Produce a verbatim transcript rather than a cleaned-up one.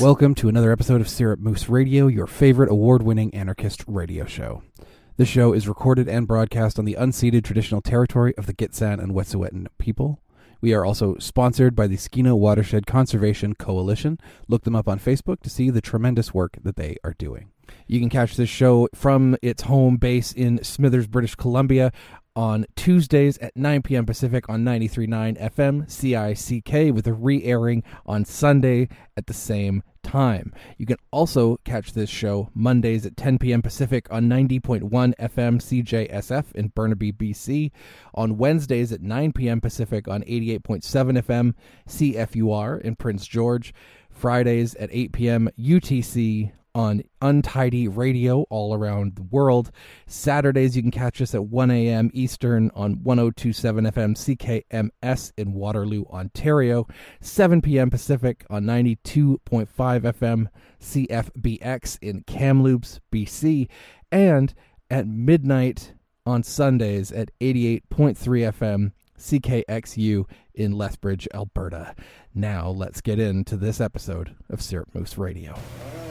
Welcome to another episode of Syrup Moose Radio, your favorite award-winning anarchist radio show. This show is recorded and broadcast on the unceded traditional territory of the Gitxsan and Wet'suwet'en people. We are also sponsored by the Skeena Watershed Conservation Coalition. Look them up on Facebook to see the tremendous work that they are doing. You can catch this show from its home base in Smithers, British Columbia, on Tuesdays at nine p.m. Pacific on ninety-three point nine F M C I C K, with a re-airing on Sunday at the same time. You can also catch this show Mondays at ten p.m. Pacific on ninety point one F M C J S F in Burnaby, B C, on Wednesdays at nine p.m. Pacific on eighty-eight point seven F M C F U R in Prince George, Fridays at eight p.m. U T C on Untidy Radio all around the world. Saturdays you can catch us at one a.m. Eastern on one oh two point seven F M C K M S in Waterloo, Ontario, seven p.m. Pacific on ninety-two point five F M C F B X in Kamloops, B C, and at midnight on Sundays at eighty-eight point three F M C K X U in Lethbridge, Alberta. Now let's get into this episode of Syrup Moose Radio.